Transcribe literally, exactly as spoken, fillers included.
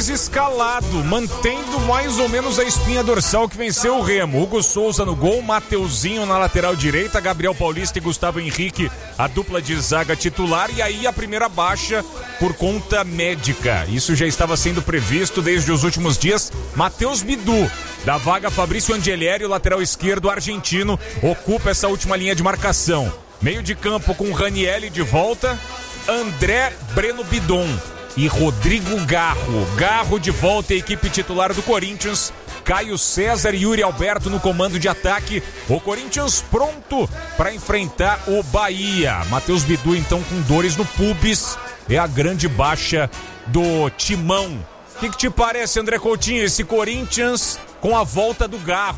Corinthians escalado, mantendo mais ou menos a espinha dorsal que venceu o Remo. Hugo Souza no gol, Mateuzinho na lateral direita, Gabriel Paulista e Gustavo Henrique, a dupla de zaga titular, e aí a primeira baixa por conta médica. Isso já estava sendo previsto desde os últimos dias. Matheus Bidu, da vaga Fabrício Angelieri, o lateral esquerdo argentino, ocupa essa última linha de marcação. Meio de campo com Ranieri de volta, André Breno Bidon e Rodrigo Garro. Garro de volta à equipe titular do Corinthians. Caio César e Yuri Alberto no comando de ataque. O Corinthians pronto para enfrentar o Bahia. Matheus Bidu, então, com dores no pubis. É a grande baixa do Timão. O que, que te parece, André Coutinho, esse Corinthians com a volta do Garro?